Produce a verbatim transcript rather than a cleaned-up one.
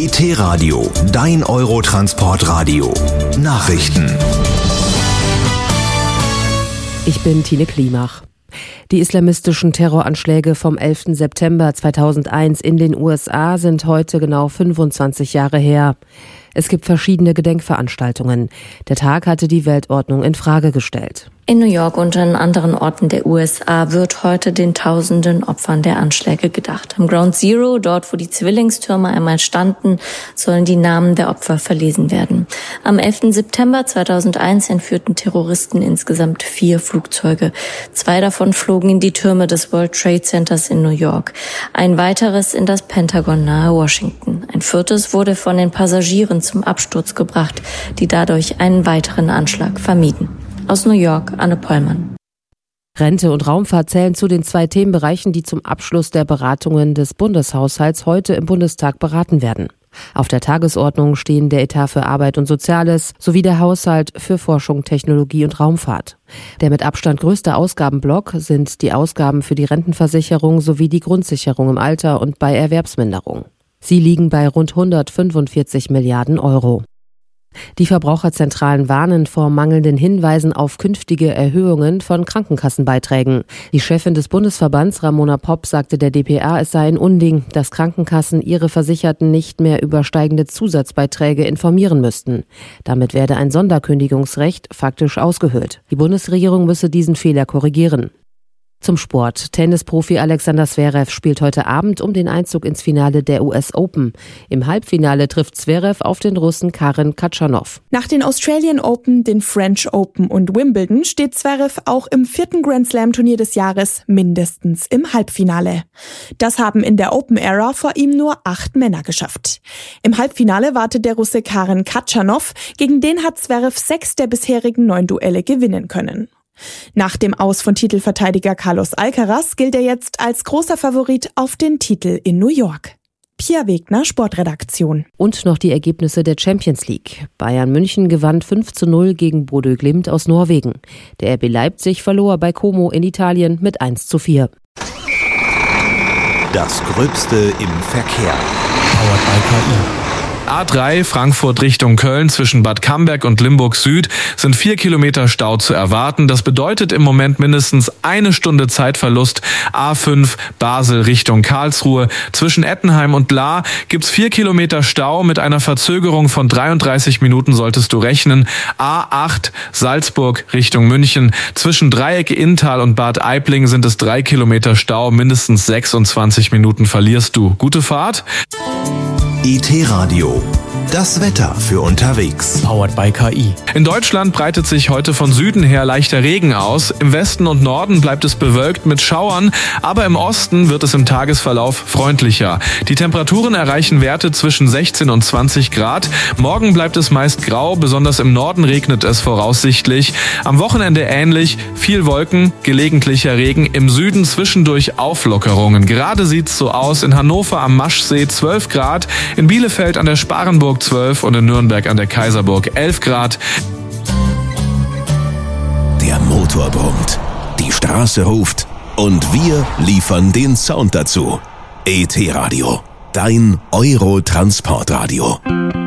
E T-Radio, dein Eurotransportradio. Nachrichten. Ich bin Tine Klimach. Die islamistischen Terroranschläge vom elften September zweitausendeins in den U S A sind heute genau fünfundzwanzig Jahre her. Es gibt verschiedene Gedenkveranstaltungen. Der Tag hatte die Weltordnung in Frage gestellt. In New York und an anderen Orten der U S A wird heute den tausenden Opfern der Anschläge gedacht. Am Ground Zero, dort wo die Zwillingstürme einmal standen, sollen die Namen der Opfer verlesen werden. Am elften September zweitausendeins entführten Terroristen insgesamt vier Flugzeuge. Zwei davon flogen in die Türme des World Trade Centers in New York. Ein weiteres in das Pentagon nahe Washington. Ein viertes wurde von den Passagieren zum Absturz gebracht, die dadurch einen weiteren Anschlag vermieden. Aus New York, Anne Pollmann. Rente und Raumfahrt zählen zu den zwei Themenbereichen, die zum Abschluss der Beratungen des Bundeshaushalts heute im Bundestag beraten werden. Auf der Tagesordnung stehen der Etat für Arbeit und Soziales sowie der Haushalt für Forschung, Technologie und Raumfahrt. Der mit Abstand größte Ausgabenblock sind die Ausgaben für die Rentenversicherung sowie die Grundsicherung im Alter und bei Erwerbsminderung. Sie liegen bei rund hundertfünfundvierzig Milliarden Euro. Die Verbraucherzentralen warnen vor mangelnden Hinweisen auf künftige Erhöhungen von Krankenkassenbeiträgen. Die Chefin des Bundesverbands, Ramona Popp, sagte der D P A, es sei ein Unding, dass Krankenkassen ihre Versicherten nicht mehr über steigende Zusatzbeiträge informieren müssten. Damit werde ein Sonderkündigungsrecht faktisch ausgehöhlt. Die Bundesregierung müsse diesen Fehler korrigieren. Zum Sport. Tennisprofi Alexander Zverev spielt heute Abend um den Einzug ins Finale der U S Open. Im Halbfinale trifft Zverev auf den Russen Karen Khachanov. Nach den Australian Open, den French Open und Wimbledon steht Zverev auch im vierten Grand Slam Turnier des Jahres mindestens im Halbfinale. Das haben in der Open-Ära vor ihm nur acht Männer geschafft. Im Halbfinale wartet der Russe Karen Khachanov. Gegen den hat Zverev sechs der bisherigen neun Duelle gewinnen können. Nach dem Aus von Titelverteidiger Carlos Alcaraz gilt er jetzt als großer Favorit auf den Titel in New York. Pia Wegner, Sportredaktion. Und noch die Ergebnisse der Champions League. Bayern München gewann fünf zu null gegen Bodø Glimt aus Norwegen. Der R B Leipzig verlor bei Como in Italien mit eins zu vier. Das Gröbste im Verkehr. Powered by K I. A drei Frankfurt Richtung Köln zwischen Bad Camberg und Limburg Süd sind vier Kilometer Stau zu erwarten. Das bedeutet im Moment mindestens eine Stunde Zeitverlust. A fünf Basel Richtung Karlsruhe. Zwischen Ettenheim und Lahr gibt's vier Kilometer Stau. Mit einer Verzögerung von dreiunddreißig Minuten solltest du rechnen. A acht Salzburg Richtung München. Zwischen Dreieck Inntal und Bad Aibling sind es drei Kilometer Stau. Mindestens sechsundzwanzig Minuten verlierst du. Gute Fahrt. E T-Radio. Das Wetter für unterwegs. Powered by K I. In Deutschland breitet sich heute von Süden her leichter Regen aus. Im Westen und Norden bleibt es bewölkt mit Schauern, aber im Osten wird es im Tagesverlauf freundlicher. Die Temperaturen erreichen Werte zwischen sechzehn und zwanzig Grad. Morgen bleibt es meist grau, besonders im Norden regnet es voraussichtlich. Am Wochenende ähnlich, viel Wolken, gelegentlicher Regen, im Süden zwischendurch Auflockerungen. Gerade sieht's so aus: in Hannover am Maschsee zwölf Grad, in Bielefeld an der Sparenburg zwölf und in Nürnberg an der Kaiserburg elf Grad. Der Motor brummt, die Straße ruft und wir liefern den Sound dazu. E T-Radio, dein Eurotransportradio.